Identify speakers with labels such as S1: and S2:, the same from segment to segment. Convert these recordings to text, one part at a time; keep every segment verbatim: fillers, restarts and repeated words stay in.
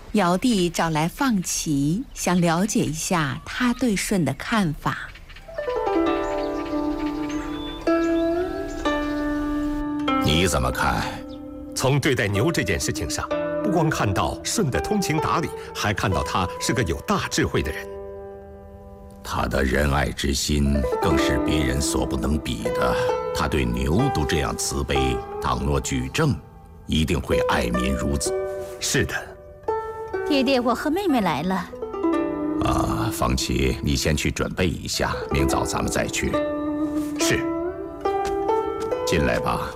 S1: 尧帝找来放齐，想了解一下他对舜的看法。
S2: 你怎么看？
S3: 从对待牛这件事情上，不光看到舜的通情达理，还看到他是个有大智慧的人。
S2: 他的仁爱之心更是别人所不能比的。他对牛都这样慈悲，倘若举政，一定会爱民如子。
S3: 是的。
S4: 爹爹，我和妹妹来了。
S2: 啊，方琦，你先去准备一下，明早咱们再去。
S3: 是。
S2: 进来吧。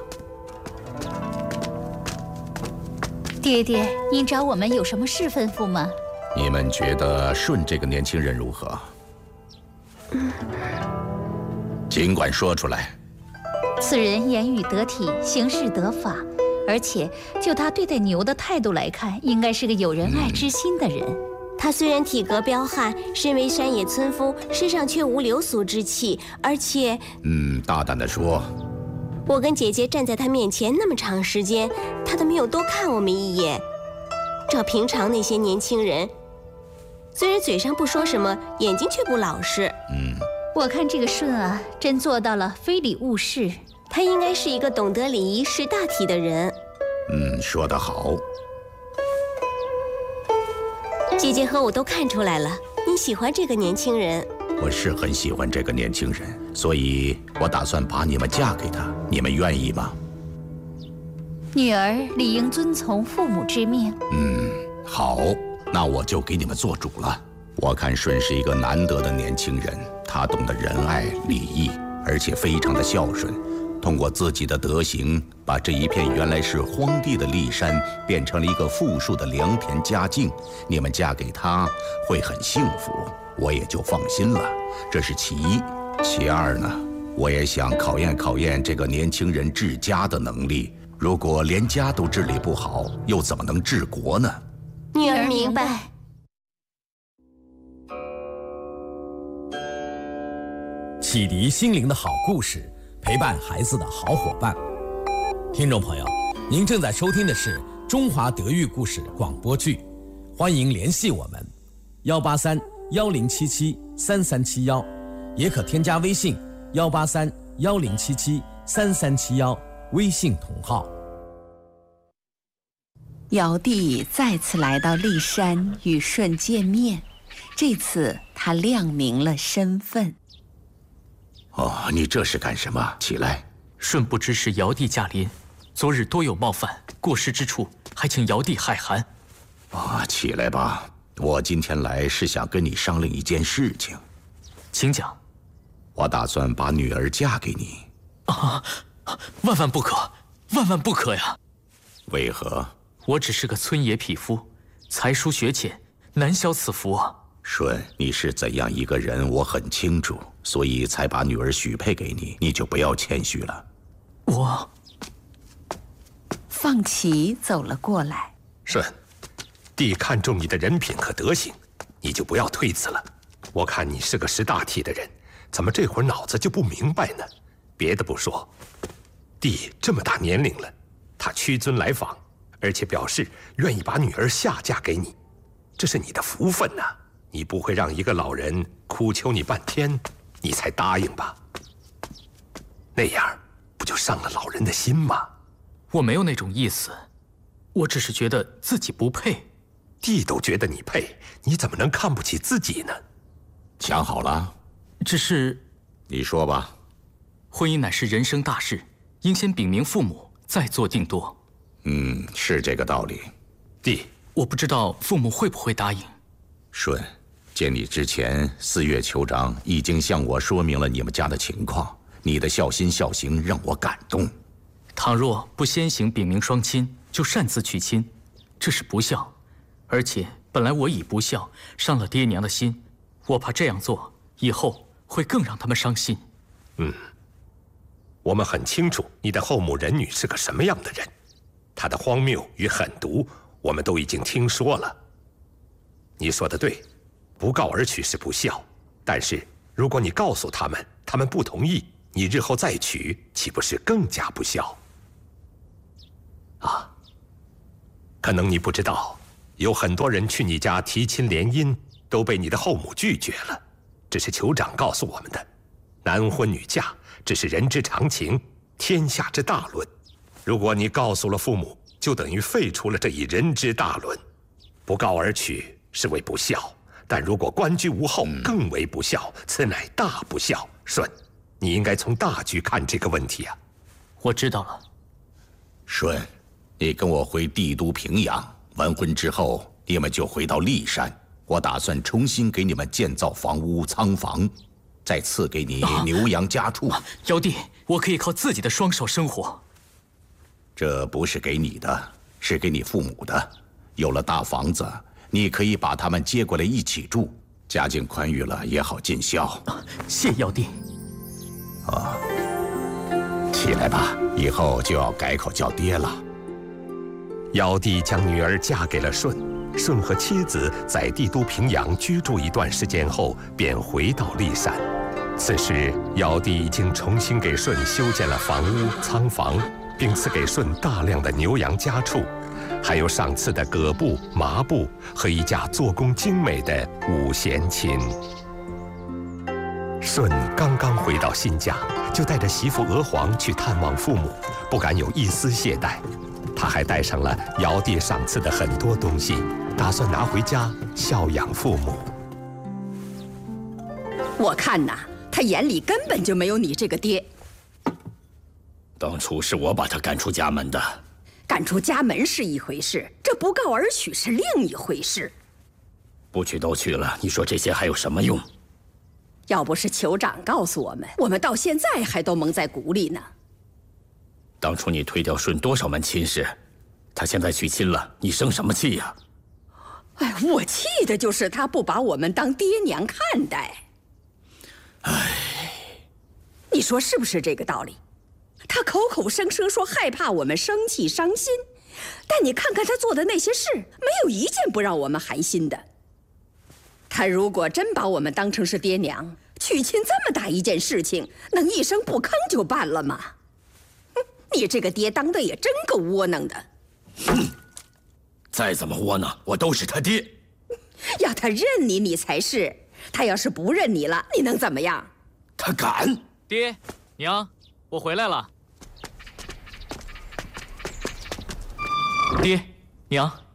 S4: 爹爹，您找我们有什么事吩咐吗？
S2: 你们觉得舜这个年轻人如何？嗯，尽管说出来。
S4: 此人言语得体，行事得法，而且就他对待牛的态度来看，应该是个有仁爱之心的人。嗯、
S5: 他虽然体格彪悍，身为山野村夫，身上却无流俗之气，而且……
S2: 嗯，大胆地说。
S5: 我跟姐姐站在他面前那么长时间，他都没有多看我们一眼。照平常那些年轻人，虽然嘴上不说什么，眼睛却不老实。
S2: 嗯，
S4: 我看这个舜啊，真做到了非礼勿视。
S5: 他应该是一个懂得礼仪、识大体的人。
S2: 嗯，说得好。
S5: 姐姐和我都看出来了，你喜欢这个年轻人。
S2: 我是很喜欢这个年轻人，所以我打算把你们嫁给他，你们愿意吗？
S4: 女儿理应遵从父母之命。
S2: 嗯，好，那我就给你们做主了。我看舜是一个难得的年轻人，他懂得仁爱礼义，而且非常的孝顺。通过自己的德行，把这一片原来是荒地的骊山变成了一个富庶的良田佳境。你们嫁给他会很幸福，我也就放心了。这是其一。其二呢，我也想考验考验这个年轻人治家的能力。如果连家都治理不好，又怎么能治国呢？
S5: 女儿明白。
S6: 启迪心灵的好故事，陪伴孩子的好伙伴。听众朋友，您正在收听的是中华德育故事广播剧，欢迎联系我们幺八三幺零七七三三七幺，也可添加微信幺八三幺零七七三三七幺，微信同号。
S1: 尧帝再次来到骊山与舜见面，这次他亮明了身份。
S2: 哦，你这是干什么？起来！
S7: 舜不知是尧帝驾临，昨日多有冒犯，过失之处，还请尧帝海涵。
S2: 啊，起来吧！我今天来是想跟你商量一件事情。
S7: 请讲。
S2: 我打算把女儿嫁给你。
S7: 啊，万万不可，万万不可呀！
S2: 为何？
S7: 我只是个村野匹夫，才疏学浅，难消此福啊。
S2: 舜，你是怎样一个人，我很清楚，所以才把女儿许配给你，你就不要谦虚了。
S7: 我……
S1: 放齐走了过来。
S3: 舜，弟看重你的人品和德行，你就不要推辞了。我看你是个识大体的人，怎么这会儿脑子就不明白呢？别的不说，弟这么大年龄了，他屈尊来访，而且表示愿意把女儿下嫁给你，这是你的福分呐、啊。你不会让一个老人苦求你半天，你才答应吧？那样不就伤了老人的心吗？
S7: 我没有那种意思，我只是觉得自己不配。
S3: 弟都觉得你配，你怎么能看不起自己呢？
S2: 想好了？
S7: 只是……
S2: 你说吧。
S7: 婚姻乃是人生大事，应先禀明父母，再做定夺。
S2: 嗯，是这个道理。
S3: 弟，
S7: 我不知道父母会不会答应。
S2: 舜，见你之前，四岳酋长已经向我说明了你们家的情况，你的孝心孝行让我感动。
S7: 倘若不先行禀明双亲，就擅自娶亲，这是不孝。而且本来我已不孝，伤了爹娘的心，我怕这样做以后会更让他们伤心。
S3: 嗯，我们很清楚你的后母任女是个什么样的人，她的荒谬与狠毒，我们都已经听说了。你说的对，不告而娶是不孝，但是如果你告诉他们，他们不同意，你日后再娶，岂不是更加不孝？啊，可能你不知道， 有很多人去你家提亲联姻，都被你的后母拒绝了。这是酋长告诉我们的。男婚女嫁，这是人之常情，天下之大伦。如果你告诉了父母，就等于废除了这一人之大伦。不告而取是为不孝，但如果官居无后，更为不孝，此乃大不孝。舜，你应该从大局看这个问题啊。
S7: 我知道了。
S2: 舜，你跟我回帝都平阳。完婚之后，你们就回到骊山。我打算重新给你们建造房屋、仓房，再赐给你牛羊家畜。
S7: 啊啊、尧帝，我可以靠自己的双手生活。
S2: 这不是给你的，是给你父母的。有了大房子，你可以把他们接过来一起住，家境宽裕了也好尽孝。
S7: 啊、谢尧帝。
S2: 啊，起来吧，以后就要改口叫爹了。
S3: 尧帝将女儿嫁给了舜，舜和妻子在帝都平阳居住一段时间后，便回到骊山。此时，尧帝已经重新给舜修建了房屋、仓房，并赐给舜大量的牛羊家畜，还有赏赐的葛布、麻布和一架做工精美的五弦琴。舜刚刚回到新家，就带着媳妇娥皇去探望父母，不敢有一丝懈怠。他还带上了尧帝赏赐的很多东西，打算拿回家孝养父母。
S8: 我看呐，他眼里根本就没有你这个爹。
S9: 当初是我把他赶出家门的。
S8: 赶出家门是一回事，这不告而取是另一回事。
S9: 不去都去了，你说这些还有什么用？
S8: 要不是酋长告诉我们，我们到现在还都蒙在鼓里呢。
S9: 当初你推掉舜多少门亲事，他现在娶亲了，你生什么气呀？
S8: 哎，我气的就是他不把我们当爹娘看待。
S9: 哎，
S8: 你说是不是这个道理？他口口声声说害怕我们生气伤心，但你看看他做的那些事，没有一件不让我们寒心的。他如果真把我们当成是爹娘，娶亲这么大一件事情，能一声不吭就办了吗？你这个爹当的也真够窝囊的。
S9: 嗯，再怎么窝囊，我都是他爹。
S8: 要他认你，你才是；他要是不认你了，你能怎么样？
S9: 他敢！
S7: 爹娘，我回来了。爹娘。